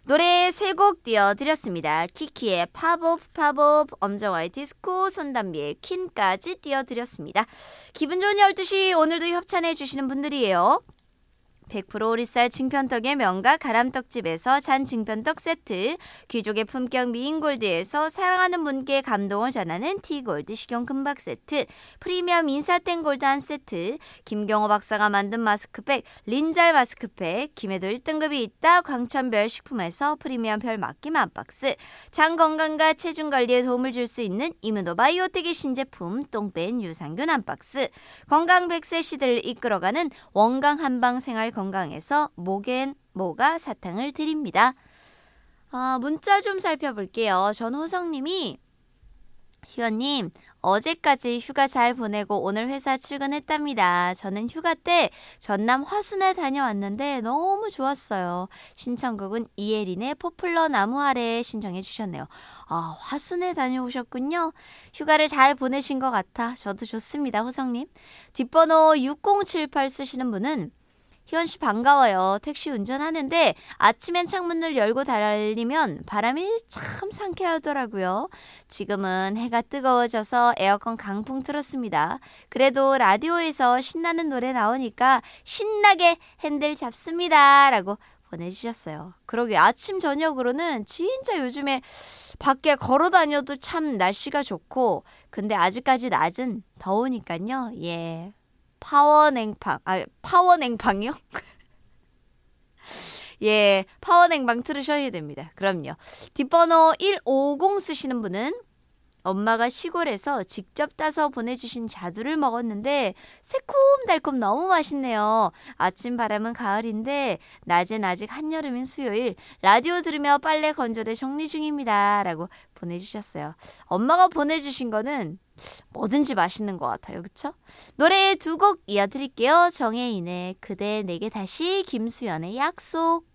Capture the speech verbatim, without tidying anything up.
노래 세 곡 띄워드렸습니다. 키키의 팝업 팝업, 엄정화의 디스코, 손담비의 퀸까지 띄워드렸습니다. 기분 좋은 열두 시 오늘도 협찬해 주시는 분들이에요. 백 퍼센트 오리쌀 징편떡의 명가 가람떡집에서 잔 징편떡 세트, 귀족의 품격 미인골드에서 사랑하는 분께 감동을 전하는 티골드 식용 금박 세트, 프리미엄 인사땡 골드 한 세트, 김경호 박사가 만든 마스크팩 린잘 마스크팩, 김해도 일 등급이 있다 광천별 식품에서 프리미엄 별 맡김 한 박스, 장 건강과 체중 관리에 도움을 줄 수 있는 이문도 바이오텍의 신제품 똥뺀 유산균 한 박스, 건강 백 세 시대를 이끌어가는 원강 한방 생활 건강에서 목엔 모가 사탕을 드립니다. 아, 문자 좀 살펴볼게요. 전호성님이 희원님, 어제까지 휴가 잘 보내고 오늘 회사 출근했답니다. 저는 휴가 때 전남 화순에 다녀왔는데 너무 좋았어요. 신청곡은 이혜린의 포플러 나무 아래 신청해 주셨네요. 아, 화순에 다녀오셨군요. 휴가를 잘 보내신 것 같아 저도 좋습니다. 호성님. 뒷번호 육공칠팔 쓰시는 분은 희원씨 반가워요. 택시 운전하는데 아침엔 창문을 열고 달리면 바람이 참 상쾌하더라고요. 지금은 해가 뜨거워져서 에어컨 강풍 틀었습니다. 그래도 라디오에서 신나는 노래 나오니까 신나게 핸들 잡습니다. 라고 보내주셨어요. 그러게 아침 저녁으로는 진짜 요즘에 밖에 걸어 다녀도 참 날씨가 좋고 근데 아직까지 낮은 더우니까요. 예. 파워냉방, 아, 파워냉방이요? 예, 파워냉방 틀으셔야 됩니다. 그럼요. 뒷번호 일오공 쓰시는 분은 엄마가 시골에서 직접 따서 보내주신 자두를 먹었는데 새콤달콤 너무 맛있네요. 아침 바람은 가을인데 낮엔 아직 한여름인 수요일 라디오 들으며 빨래 건조대 정리 중입니다. 라고 보내주셨어요. 엄마가 보내주신 거는 뭐든지 맛있는 것 같아요. 그쵸? 노래 두 곡 이어드릴게요. 정혜인의 그대 내게 다시, 김수연의 약속.